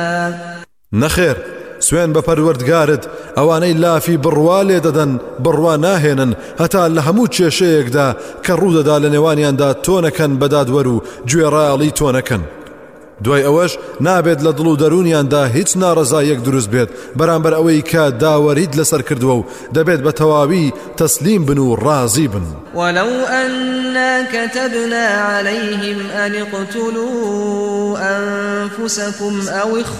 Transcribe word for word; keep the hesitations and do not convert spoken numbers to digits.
نەخێر سوێن بە پەروەردگارت ئەوانەی لافی بڕوا لێ دەدەن بڕوا ناهێنن هەتا لە هەموو کێشەیەکدا کە ڕوودەدا لە نێوانیاندا تۆنەکەن بەدادوەر و گوێڕایەڵی تۆنەکەن دوای ئەوەش نابێت لە دڵ و دەرونیاندا هیچ ناڕەزایەک دروست بێت بەرامبەر ئەوەی کە داوەریت لەسەر کردووە و دەبێت بە تەواوی تەسلیم بن و ڕازی بن. ولو أنا كتبنا عليهم أن اقتلوا أنفسكم أو